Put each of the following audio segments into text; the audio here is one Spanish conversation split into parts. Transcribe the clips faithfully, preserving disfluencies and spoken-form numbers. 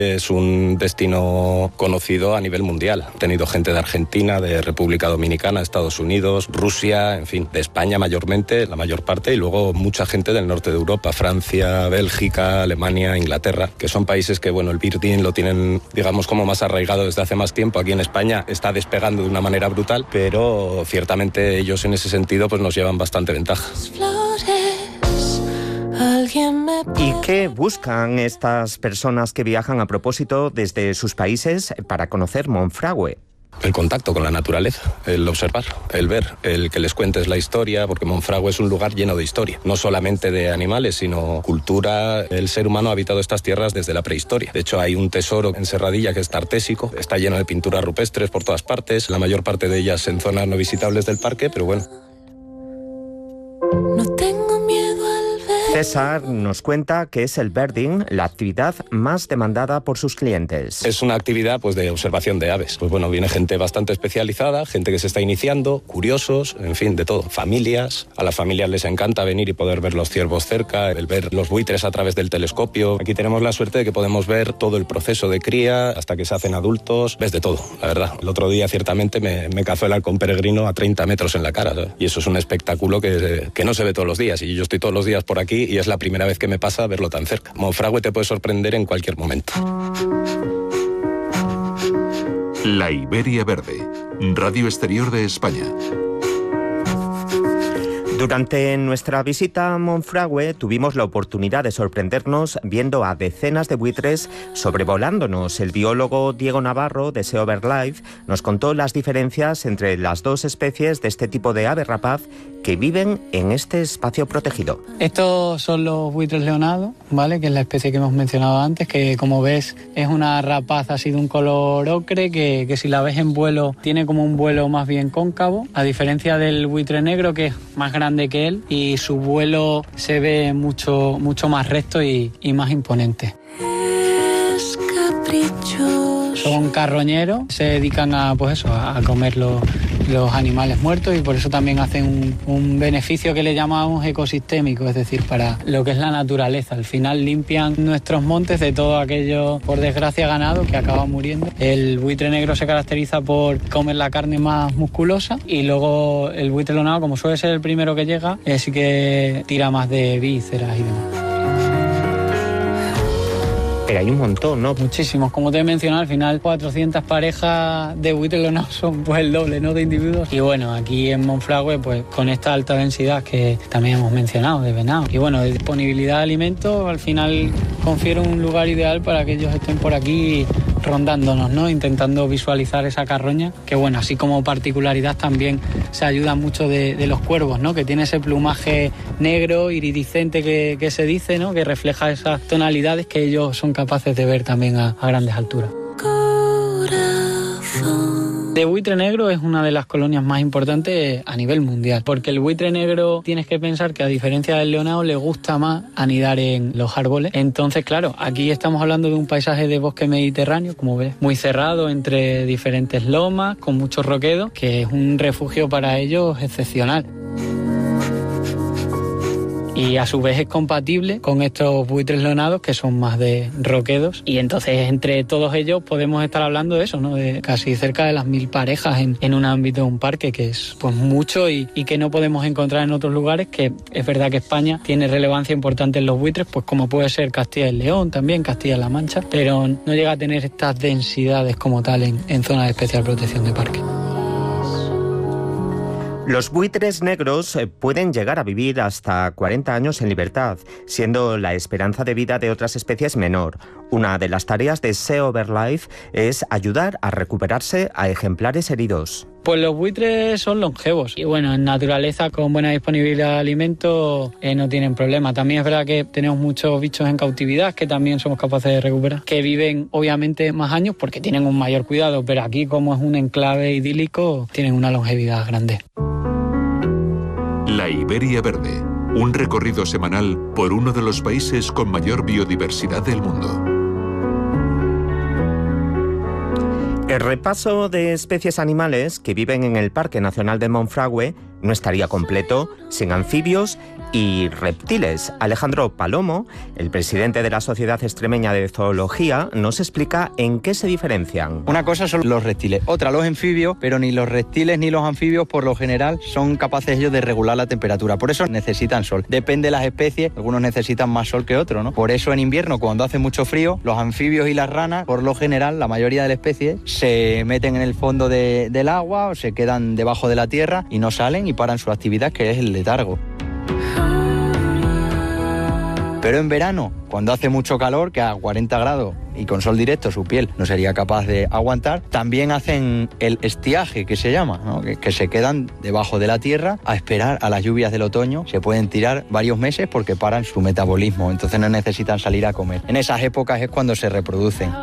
Es un destino conocido a nivel mundial. Ha tenido gente de Argentina, de República Dominicana, Estados Unidos, Rusia, en fin, de España mayormente, la mayor parte, y luego mucha gente del norte de Europa, Francia, Bélgica, Alemania, Inglaterra, que son países que, bueno, el birding lo tienen, digamos, como más arraigado desde hace más tiempo. Aquí en España está despegando de una manera brutal, pero ciertamente ellos en ese sentido pues nos llevan bastante ventaja. ¿Y qué buscan estas personas que viajan a propósito desde sus países para conocer Monfragüe? El contacto con la naturaleza, el observar, el ver, el que les cuentes la historia, porque Monfragüe es un lugar lleno de historia, no solamente de animales, sino cultura. El ser humano ha habitado estas tierras desde la prehistoria. De hecho, hay un tesoro en Serradilla que es tartésico, está lleno de pinturas rupestres por todas partes, la mayor parte de ellas en zonas no visitables del parque, pero bueno. No tengo miedo al ver. César nos cuenta que es el birding la actividad más demandada por sus clientes. Es una actividad pues de observación de aves. Pues bueno, viene gente bastante especializada, gente que se está iniciando, curiosos, en fin, de todo. Familias, a las familias les encanta venir y poder ver los ciervos cerca, el ver los buitres a través del telescopio. Aquí tenemos la suerte de que podemos ver todo el proceso de cría hasta que se hacen adultos. Ves de todo, la verdad. El otro día ciertamente me, me cazó el halcón peregrino a treinta metros en la cara, ¿sabes? Y eso es un espectáculo que, que no se ve todos los días. Y yo estoy todos los días por aquí y es la primera vez que me pasa verlo tan cerca. Monfragüe te puede sorprender en cualquier momento. La Iberia Verde, Radio Exterior de España. Durante nuestra visita a Monfragüe tuvimos la oportunidad de sorprendernos viendo a decenas de buitres sobrevolándonos. El biólogo Diego Navarro de Sea BirdLife nos contó las diferencias entre las dos especies de este tipo de ave rapaz que viven en este espacio protegido. Estos son los buitres leonados, ¿vale? Que es la especie que hemos mencionado antes, que como ves es una rapaz así de un color ocre, que, que si la ves en vuelo tiene como un vuelo más bien cóncavo, a diferencia del buitre negro que es más grande que él y su vuelo se ve mucho, mucho más recto y, y más imponente. Es caprichoso. Son carroñeros, se dedican a, pues eso, a comer los, los animales muertos y por eso también hacen un, un beneficio que le llamamos ecosistémico, es decir, para lo que es la naturaleza. Al final limpian nuestros montes de todo aquello, por desgracia, ganado que acaba muriendo. El buitre negro se caracteriza por comer la carne más musculosa y luego el buitre leonado, como suele ser el primero que llega, eh, sí que tira más de vísceras y demás. Pero hay un montón, ¿no? Muchísimos. Como te he mencionado, al final cuatrocientas parejas de buitres leonados son pues el doble, ¿no?, de individuos. Y bueno, aquí en Monfragüe, pues con esta alta densidad que también hemos mencionado de venado. Y bueno, de disponibilidad de alimentos, al final confiere un lugar ideal para que ellos estén por aquí rondándonos, ¿no?, intentando visualizar esa carroña, que bueno, así como particularidad también se ayuda mucho de, de los cuervos, ¿no?, que tiene ese plumaje negro, iridiscente que, que se dice, ¿no?, que refleja esas tonalidades que ellos son capaces de ver también a, a grandes alturas. De buitre negro es una de las colonias más importantes a nivel mundial, porque el buitre negro tienes que pensar que a diferencia del leonado le gusta más anidar en los árboles. Entonces, claro, aquí estamos hablando de un paisaje de bosque mediterráneo, como ves, muy cerrado entre diferentes lomas, con muchos roquedos, que es un refugio para ellos excepcional. Y a su vez es compatible con estos buitres leonados que son más de roquedos. Y entonces entre todos ellos podemos estar hablando de eso, ¿no?, de casi cerca de las mil parejas en, en un ámbito de un parque, que es pues mucho y, y que no podemos encontrar en otros lugares, que es verdad que España tiene relevancia importante en los buitres, pues como puede ser Castilla y León, también Castilla-La Mancha, pero no llega a tener estas densidades como tal en, en zonas de especial protección de parque. Los buitres negros pueden llegar a vivir hasta cuarenta años en libertad, siendo la esperanza de vida de otras especies menor. Una de las tareas de Sea BirdLife es ayudar a recuperarse a ejemplares heridos. Pues los buitres son longevos y bueno, en naturaleza con buena disponibilidad de alimentos eh, no tienen problema. También es verdad que tenemos muchos bichos en cautividad que también somos capaces de recuperar, que viven obviamente más años porque tienen un mayor cuidado, pero aquí como es un enclave idílico tienen una longevidad grande. La Iberia Verde, un recorrido semanal por uno de los países con mayor biodiversidad del mundo. El repaso de especies animales que viven en el Parque Nacional de Monfragüe no estaría completo sin anfibios y reptiles. Alejandro Palomo, el presidente de la Sociedad Extremeña de Zoología, nos explica en qué se diferencian. Una cosa son los reptiles, otra los anfibios, pero ni los reptiles ni los anfibios por lo general son capaces ellos de regular la temperatura, por eso necesitan sol. Depende de las especies, algunos necesitan más sol que otros, ¿no? Por eso en invierno, cuando hace mucho frío, los anfibios y las ranas, por lo general, la mayoría de las especies, se meten en el fondo de, del agua o se quedan debajo de la tierra y no salen y paran su actividad, que es el letargo. Pero en verano, cuando hace mucho calor, que a cuarenta grados y con sol directo su piel no sería capaz de aguantar, también hacen el estiaje, que se llama, ¿no? que, que se quedan debajo de la tierra a esperar a las lluvias del otoño. Se pueden tirar varios meses porque paran su metabolismo, entonces no necesitan salir a comer. En esas épocas es cuando se reproducen.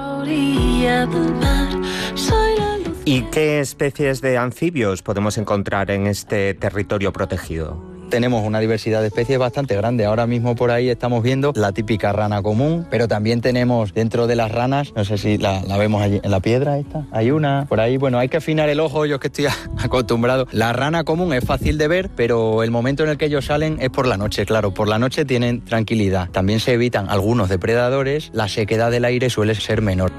¿Y qué especies de anfibios podemos encontrar en este territorio protegido? Tenemos una diversidad de especies bastante grande. Ahora mismo por ahí estamos viendo la típica rana común, pero también tenemos dentro de las ranas, no sé si la, la vemos allí en la piedra esta, hay una por ahí. Bueno, hay que afinar el ojo, yo es que estoy acostumbrado. La rana común es fácil de ver, pero el momento en el que ellos salen es por la noche, claro. Por la noche tienen tranquilidad. También se evitan algunos depredadores, la sequedad del aire suele ser menor.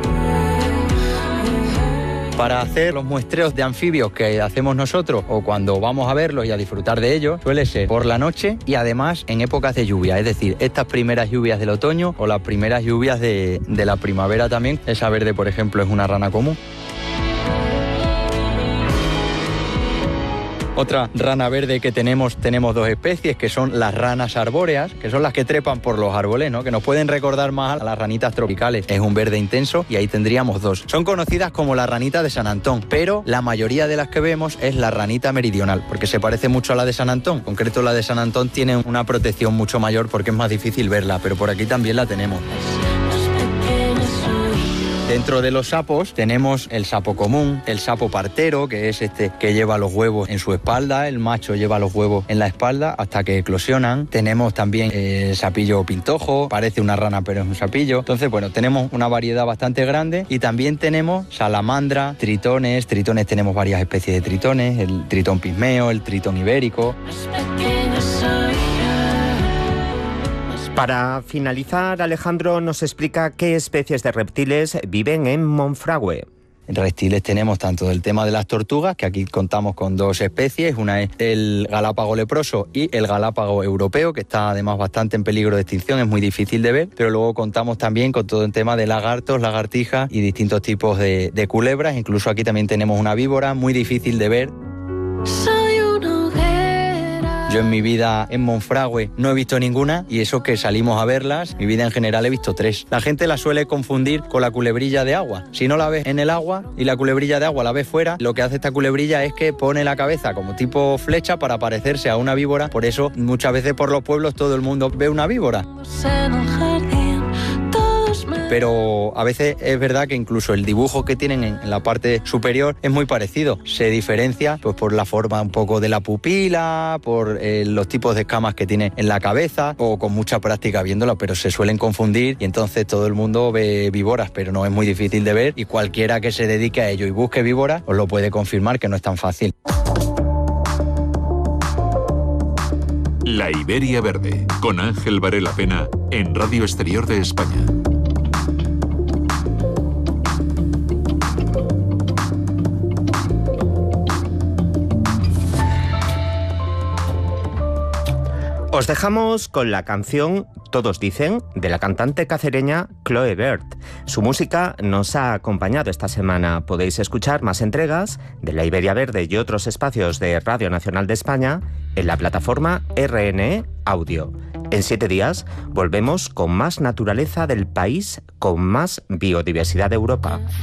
Para hacer los muestreos de anfibios que hacemos nosotros o cuando vamos a verlos y a disfrutar de ellos, suele ser por la noche y además en épocas de lluvia, es decir, estas primeras lluvias del otoño o las primeras lluvias de, de la primavera también. Esa verde, por ejemplo, es una rana común. Otra rana verde que tenemos, tenemos dos especies, que son las ranas arbóreas, que son las que trepan por los árboles, ¿no? Que nos pueden recordar más a las ranitas tropicales. Es un verde intenso y ahí tendríamos dos. Son conocidas como la ranita de San Antón, pero la mayoría de las que vemos es la ranita meridional, porque se parece mucho a la de San Antón. En concreto, la de San Antón tiene una protección mucho mayor porque es más difícil verla, pero por aquí también la tenemos. Dentro de los sapos tenemos el sapo común, el sapo partero, que es este que lleva los huevos en su espalda, el macho lleva los huevos en la espalda hasta que eclosionan. Tenemos también el sapillo pintojo, parece una rana pero es un sapillo. Entonces, bueno, tenemos una variedad bastante grande y también tenemos salamandra, tritones, tritones tenemos varias especies de tritones, el tritón pigmeo, el tritón ibérico. Para finalizar, Alejandro nos explica qué especies de reptiles viven en Monfragüe. Reptiles tenemos tanto del tema de las tortugas, que aquí contamos con dos especies, una es el galápago leproso y el galápago europeo, que está además bastante en peligro de extinción, es muy difícil de ver, pero luego contamos también con todo el tema de lagartos, lagartijas y distintos tipos de, de culebras, incluso aquí también tenemos una víbora muy difícil de ver. Yo en mi vida en Monfragüe no he visto ninguna y eso que salimos a verlas, mi vida en general he visto tres. La gente la suele confundir con la culebrilla de agua. Si no la ves en el agua y la culebrilla de agua la ves fuera, lo que hace esta culebrilla es que pone la cabeza como tipo flecha para parecerse a una víbora. Por eso muchas veces por los pueblos todo el mundo ve una víbora. Pero a veces es verdad que incluso el dibujo que tienen en la parte superior es muy parecido. Se diferencia pues por la forma un poco de la pupila, por eh, los tipos de escamas que tiene en la cabeza o con mucha práctica viéndolo, pero se suelen confundir y entonces todo el mundo ve víboras, pero no es muy difícil de ver y cualquiera que se dedique a ello y busque víboras os lo puede confirmar que no es tan fácil. La Iberia Verde, con Ángel Varela Pena, en Radio Exterior de España. Os dejamos con la canción Todos dicen, de la cantante cacereña Chloe Bird. Su música nos ha acompañado esta semana. Podéis escuchar más entregas de La Iberia Verde y otros espacios de Radio Nacional de España en la plataforma R N E Audio. En siete días volvemos con más naturaleza del país, con más biodiversidad de Europa.